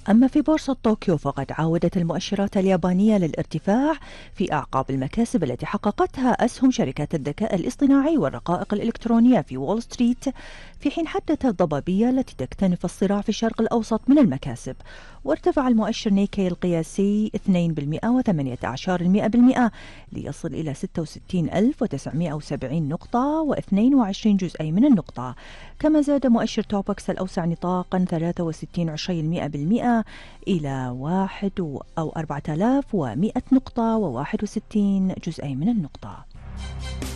أما في بورصة طوكيو فقد عاودت المؤشرات اليابانية للارتفاع في أعقاب المكاسب التي حققتها أسهم شركات الذكاء الاصطناعي والرقائق الإلكترونية في وول ستريت، في حين حدت الضبابية التي تكتنف الصراع في الشرق الأوسط من المكاسب. وارتفع المؤشر نيكي القياسي 2.18% ليصل إلى 66970 نقطة و22 جزء من النقطة. كما زاد مؤشر توبكس الأوسع نطاقا 63% إلى 4100 نقطة و61 جزء من النقطة.